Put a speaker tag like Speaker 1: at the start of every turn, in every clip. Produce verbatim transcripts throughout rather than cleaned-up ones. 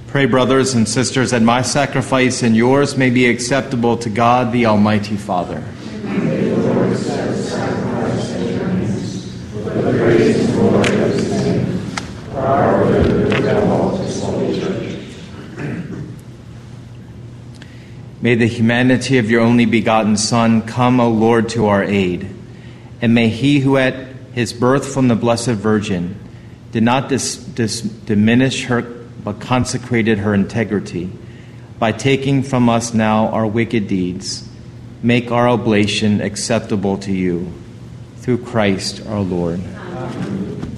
Speaker 1: Pray, brothers and sisters, that my sacrifice and yours may be acceptable to God, the Almighty Father.
Speaker 2: May the Lord accept the sacrifice at your hands, for the praise and glory of his name, for our good and the good of all his holy church.
Speaker 1: May the humanity of your only begotten Son come, O Lord, to our aid. And may he who at his birth from the Blessed Virgin did not dis- dis- diminish her, but consecrated her integrity, by taking from us now our wicked deeds, make our oblation acceptable to you. Through Christ our Lord. Amen.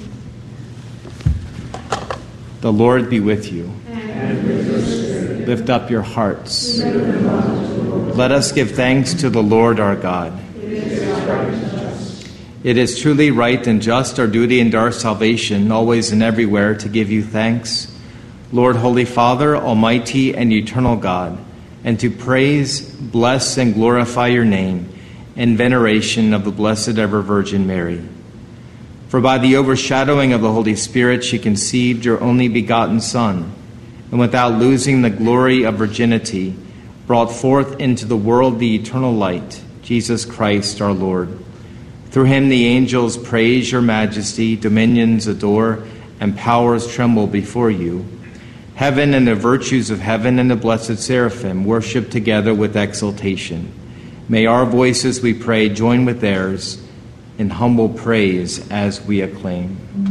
Speaker 1: The Lord be with you.
Speaker 2: And with your spirit.
Speaker 1: Lift up your hearts.
Speaker 2: Lift them up to the Lord.
Speaker 1: Let us give thanks to the Lord our God.
Speaker 2: It is right and just.
Speaker 1: It is truly right and just, our duty and our salvation, always and everywhere, to give you thanks, Lord, Holy Father, Almighty and eternal God, and to praise, bless, and glorify your name in veneration of the Blessed Ever Virgin Mary. For by the overshadowing of the Holy Spirit she conceived your only begotten Son, and without losing the glory of virginity, brought forth into the world the eternal light, Jesus Christ our Lord. Through him the angels praise your majesty, dominions adore, and powers tremble before you. Heaven and the virtues of heaven and the blessed seraphim worship together with exultation. May our voices, we pray, join with theirs in humble praise as we acclaim.